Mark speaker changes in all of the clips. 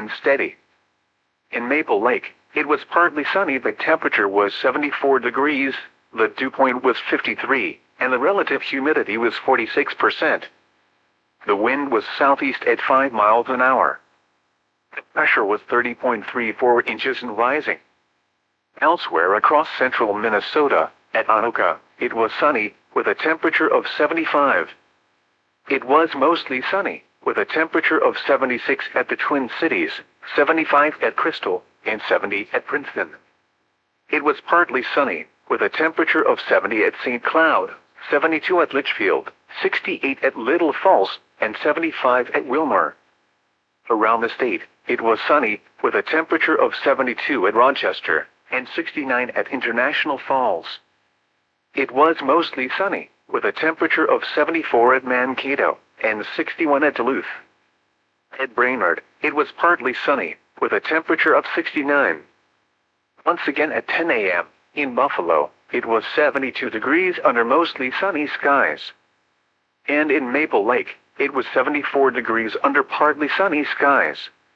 Speaker 1: and steady. In Maple Lake, it was partly sunny. The temperature was 74 degrees, the dew point was 53, and the relative humidity was 46%. The wind was southeast at 5 miles an hour. The pressure was 30.34 inches and rising. Elsewhere across central Minnesota, at Anoka, it was sunny, with a temperature of 75. It was mostly sunny, with a temperature of 76 at the Twin Cities, 75 at Crystal, and 70 at Princeton. It was partly sunny, with a temperature of 70 at St. Cloud, 72 at Litchfield, 68 at Little Falls, and 75 at Wilmer. Around the state, it was sunny, with a temperature of 72 at Rochester, and 69 at International Falls. It was mostly sunny, with a temperature of 74 at Mankato, and 61 at Duluth. At Brainerd, it was partly sunny, with a temperature of 69. Once again at 10 a.m., in Buffalo, it was 72 degrees under mostly sunny skies. And in Maple Lake, it was 74 degrees under partly sunny skies.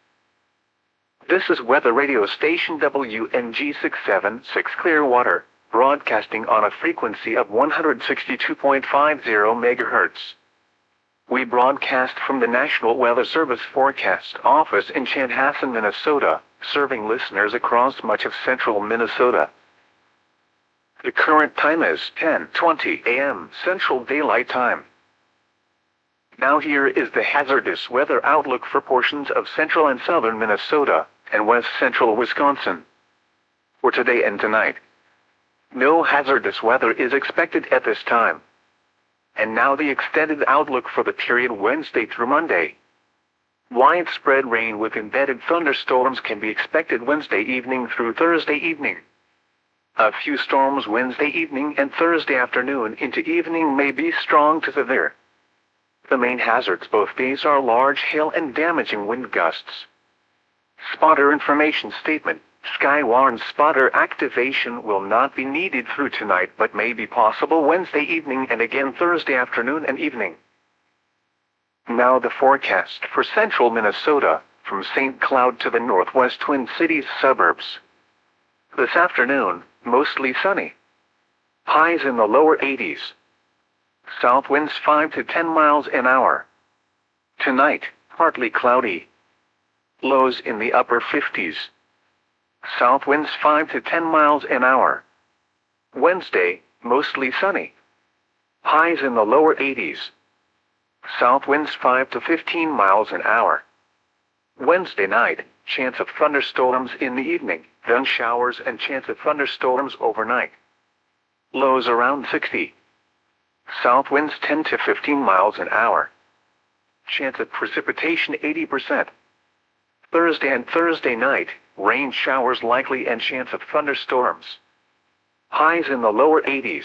Speaker 1: This is weather radio station WNG 676 Clearwater, broadcasting on a frequency of 162.50 MHz. We broadcast from the National Weather Service Forecast Office in Chanhassen, Minnesota, serving listeners across much of central Minnesota. The current time is 10:20 a.m. Central Daylight Time. Now here is the hazardous weather outlook for portions of central and southern Minnesota and west central Wisconsin. For today and tonight, no hazardous weather is expected at this time. And now the extended outlook for the period Wednesday through Monday. Widespread rain with embedded thunderstorms can be expected Wednesday evening through Thursday evening. A few storms Wednesday evening and Thursday afternoon into evening may be strong to severe. The main hazards both days are large hail and damaging wind gusts. Spotter information statement. Skywarn spotter activation will not be needed through tonight but may be possible Wednesday evening and again Thursday afternoon and evening. Now the forecast for central Minnesota, from St. Cloud to the northwest Twin Cities suburbs. This afternoon, mostly sunny. Highs in the lower 80s. South winds 5 to 10 miles an hour. Tonight, partly cloudy. Lows in the upper 50s. South winds 5 to 10 miles an hour. Wednesday, mostly sunny. Highs in the lower 80s. South winds 5 to 15 miles an hour. Wednesday night, chance of thunderstorms in the evening, then showers and chance of thunderstorms overnight. Lows around 60. South winds 10 to 15 miles an hour. Chance of precipitation 80%. Thursday and Thursday night, rain showers likely and chance of thunderstorms. Highs in the lower 80s.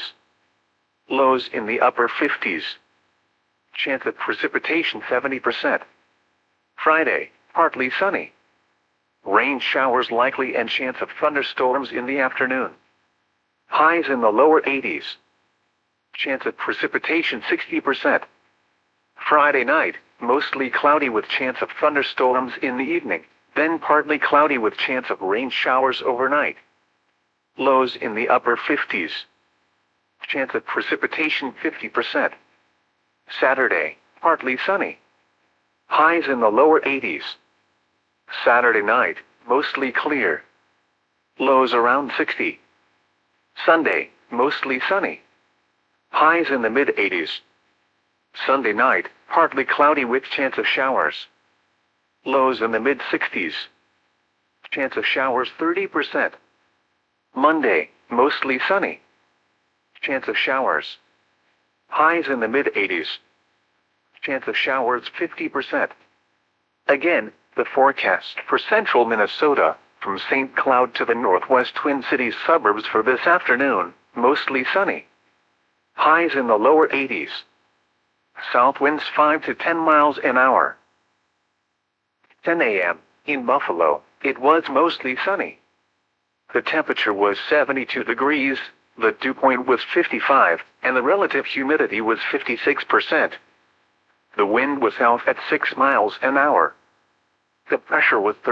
Speaker 1: Lows in the upper 50s. Chance of precipitation 70%. Friday, partly sunny. Rain showers likely and chance of thunderstorms in the afternoon. Highs in the lower 80s. Chance of precipitation 60%. Friday night, mostly cloudy with chance of thunderstorms in the evening, then partly cloudy with chance of rain showers overnight. Lows in the upper 50s. Chance of precipitation 50%. Saturday, partly sunny. Highs in the lower 80s. Saturday night, mostly clear. Lows around 60. Sunday, mostly sunny. Highs in the mid-80s. Sunday night, partly cloudy with chance of showers. Lows in the mid-60s. Chance of showers 30%. Monday, mostly sunny. Chance of showers. Highs in the mid-80s. Chance of showers 50%. Again, the forecast for central Minnesota, from St. Cloud to the northwest Twin Cities suburbs for this afternoon, mostly sunny. Highs in the lower 80s. South winds 5 to 10 miles an hour. 10 a.m. in Buffalo, it was mostly sunny. The temperature was 72 degrees, the dew point was 55, and the relative humidity was 56%. The wind was south at 6 miles an hour. The pressure was